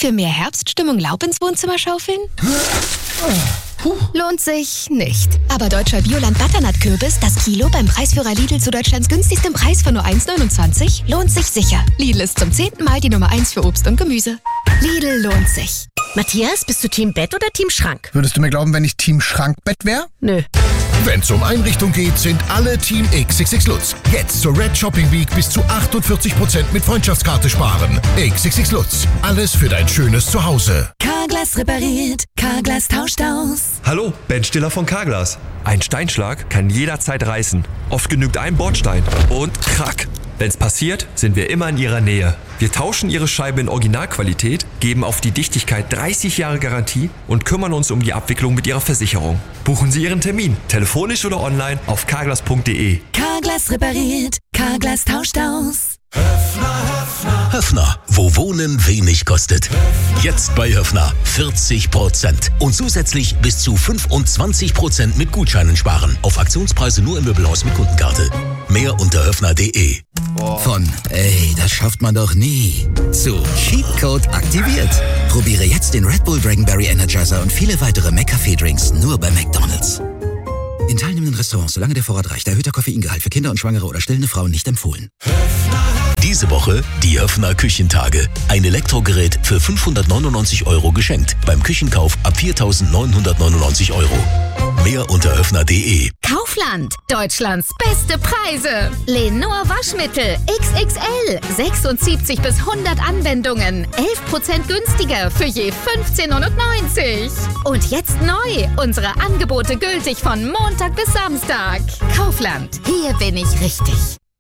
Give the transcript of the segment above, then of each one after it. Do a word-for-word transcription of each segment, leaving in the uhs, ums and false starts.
Für mehr Herbststimmung Laub ins Wohnzimmer schaufeln? Puh. Lohnt sich nicht. Aber deutscher Bioland Butternut-Kürbis, das Kilo beim Preisführer Lidl zu Deutschlands günstigstem Preis von nur eins neunundzwanzig, lohnt sich sicher. Lidl ist zum zehnten Mal die Nummer eins für Obst und Gemüse. Lidl lohnt sich. Matthias, bist du Team Bett oder Team Schrank? Würdest du mir glauben, wenn ich Team Schrankbett wäre? Nö. Wenn's um Einrichtung geht, sind alle Team X X X Lutz. Jetzt zur Red Shopping Week bis zu achtundvierzig Prozent mit Freundschaftskarte sparen. X X X Lutz. Alles für dein schönes Zuhause. Carglass repariert, Carglass tauscht aus. Hallo, Ben Stiller von Carglass. Ein Steinschlag kann jederzeit reißen. Oft genügt ein Bordstein und krack. Wenn's passiert, sind wir immer in Ihrer Nähe. Wir tauschen Ihre Scheibe in Originalqualität, geben auf die Dichtigkeit dreißig Jahre Garantie und kümmern uns um die Abwicklung mit Ihrer Versicherung. Buchen Sie Ihren Termin, telefonisch oder online auf carglass punkt de. Carglass repariert, Carglass tauscht aus. Höffner, Höffner. Höffner, wo Wohnen wenig kostet. Jetzt bei Höffner vierzig Prozent. Und zusätzlich bis zu fünfundzwanzig Prozent mit Gutscheinen sparen. Auf Aktionspreise nur im Möbelhaus mit Kundenkarte. Mehr unter höffner punkt de. Von ey, das schafft man doch nie, zu Cheatcode aktiviert. Probiere jetzt den Red Bull Dragonberry Energizer und viele weitere McCafé-Drinks nur bei McDonald's. In teilnehmenden Restaurants, solange der Vorrat reicht, erhöhter Koffeingehalt für Kinder und Schwangere oder stillende Frauen nicht empfohlen. Diese Woche die Höffner Küchentage. Ein Elektrogerät für fünfhundertneunundneunzig Euro geschenkt. Beim Küchenkauf ab viertausendneunhundertneunundneunzig Euro. Mehr unter höffner punkt de. Kaufland, Deutschlands beste Preise. Lenor Waschmittel X X L, sechsundsiebzig bis hundert Anwendungen, elf Prozent günstiger für je fünfzehn neunundneunzig. Und jetzt neu, unsere Angebote gültig von Montag bis Samstag. Kaufland, hier bin ich richtig.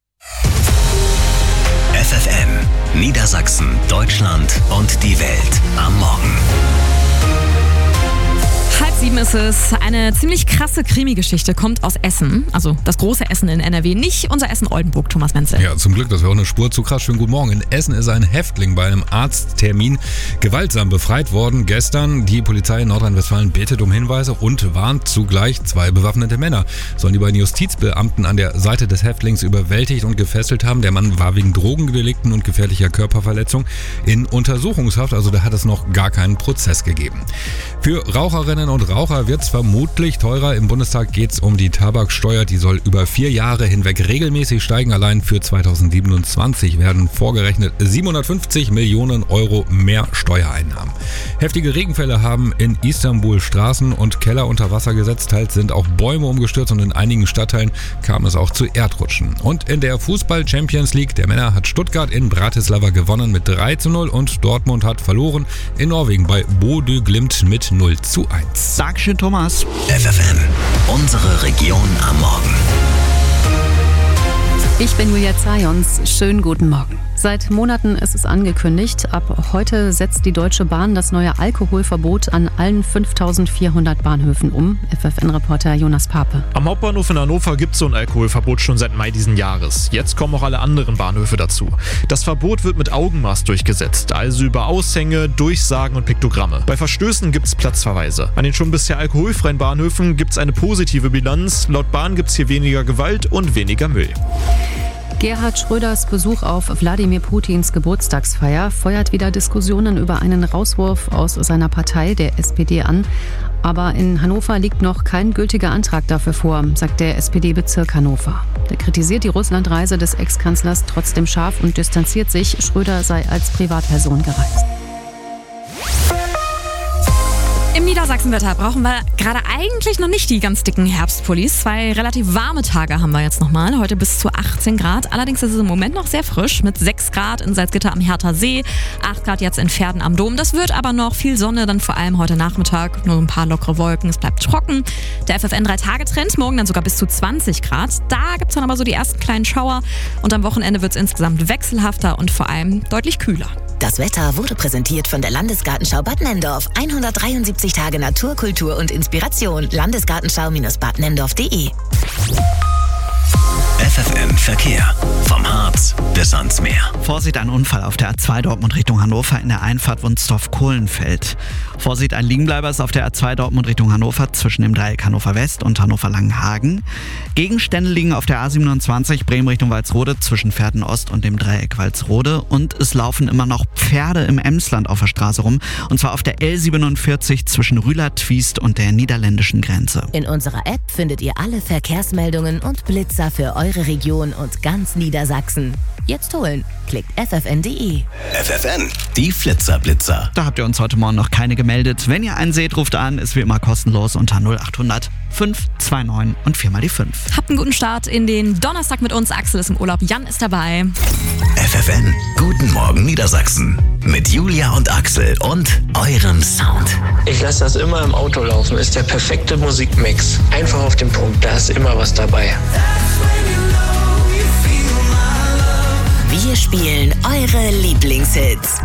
F F M, Niedersachsen, Deutschland und die Welt am Morgen. Halb sieben ist es. Eine ziemlich krasse Krimi-Geschichte kommt aus Essen. Also das große Essen in N R W, nicht unser Essen-Oldenburg, Thomas Menzel. Ja, zum Glück, das wäre auch eine Spur zu krass. Schönen guten Morgen. In Essen ist ein Häftling bei einem Arzttermin gewaltsam befreit worden gestern. Die Polizei in Nordrhein-Westfalen bittet um Hinweise und warnt zugleich zwei bewaffnete Männer. Sollen die beiden Justizbeamten an der Seite des Häftlings überwältigt und gefesselt haben. Der Mann war wegen Drogendelikten und gefährlicher Körperverletzung in Untersuchungshaft. Also da hat es noch gar keinen Prozess gegeben. Für Raucherinnen und Raucher wird es vermutlich teurer. Im Bundestag geht es um die Tabaksteuer. Die soll über vier Jahre hinweg regelmäßig steigen. Allein für zweitausendsiebenundzwanzig werden vorgerechnet siebenhundertfünfzig Millionen Euro mehr Steuereinnahmen. Heftige Regenfälle haben in Istanbul Straßen und Keller unter Wasser gesetzt. Teils sind auch Bäume umgestürzt und in einigen Stadtteilen kam es auch zu Erdrutschen. Und in der Fußball-Champions League der Männer hat Stuttgart in Bratislava gewonnen mit drei zu null und Dortmund hat verloren in Norwegen bei Bodø Glimt mit null zu eins. Dankeschön, Thomas. F F M, unsere Region am Morgen. Ich bin Julia Zajons. Schönen guten Morgen. Seit Monaten ist es angekündigt. Ab heute setzt die Deutsche Bahn das neue Alkoholverbot an allen fünftausendvierhundert Bahnhöfen um. F F N-Reporter Jonas Pape. Am Hauptbahnhof in Hannover gibt es so ein Alkoholverbot schon seit Mai diesen Jahres. Jetzt kommen auch alle anderen Bahnhöfe dazu. Das Verbot wird mit Augenmaß durchgesetzt, also über Aushänge, Durchsagen und Piktogramme. Bei Verstößen gibt es Platzverweise. An den schon bisher alkoholfreien Bahnhöfen gibt es eine positive Bilanz. Laut Bahn gibt es hier weniger Gewalt und weniger Müll. Gerhard Schröders Besuch auf Wladimir Putins Geburtstagsfeier feuert wieder Diskussionen über einen Rauswurf aus seiner Partei, der S P D, an. Aber in Hannover liegt noch kein gültiger Antrag dafür vor, sagt der S P D-Bezirk Hannover. Der kritisiert die Russlandreise des Ex-Kanzlers trotzdem scharf und distanziert sich, Schröder sei als Privatperson gereist. Im Niedersachsenwetter brauchen wir gerade eigentlich noch nicht die ganz dicken Herbstpullis. Zwei relativ warme Tage haben wir jetzt nochmal. Heute bis zu achtzehn Grad. Allerdings ist es im Moment noch sehr frisch mit sechs Grad in Salzgitter am Hertha See, acht Grad jetzt in Verden am Dom. Das wird aber noch viel Sonne, dann vor allem heute Nachmittag. Nur ein paar lockere Wolken, es bleibt trocken. Der F F N drei Tage Trend, morgen dann sogar bis zu zwanzig Grad. Da gibt es dann aber so die ersten kleinen Schauer. Und am Wochenende wird es insgesamt wechselhafter und vor allem deutlich kühler. Das Wetter wurde präsentiert von der Landesgartenschau Bad Nenndorf. hundertdreiundsiebzig Tage Natur, Kultur und Inspiration. Landesgartenschau-bad nendorf punkt de. F F M Verkehr vom H Charts des Sandsmeer. Vorsicht, ein Unfall auf der A zwei Dortmund Richtung Hannover in der Einfahrt Wunstorf-Kohlenfeld. Vorsicht, ein Liegenbleiber ist auf der A zwei Dortmund Richtung Hannover zwischen dem Dreieck Hannover West und Hannover Langenhagen. Gegenstände liegen auf der A siebenundzwanzig Bremen Richtung Walsrode zwischen Pferden Ost und dem Dreieck Walsrode. Und es laufen immer noch Pferde im Emsland auf der Straße rum. Und zwar auf der L siebenundvierzig zwischen Rühler-Twiest und der niederländischen Grenze. In unserer App findet ihr alle Verkehrsmeldungen und Blitzer für eure Region und ganz Niedersachsen. Jetzt holen. Klickt f f n punkt d e. F F N, die Flitzer-Blitzer. Da habt ihr uns heute Morgen noch keine gemeldet. Wenn ihr einen seht, ruft an. Ist wie immer kostenlos unter null acht hundert fünf zwei neun und viermal die fünf. Habt einen guten Start in den Donnerstag mit uns. Axel ist im Urlaub, Jan ist dabei. F F N, guten Morgen Niedersachsen. Mit Julia und Axel und eurem Sound. Ich lasse das immer im Auto laufen. Ist der perfekte Musikmix. Einfach auf den Punkt, da ist immer was dabei. Wir spielen eure Lieblingshits.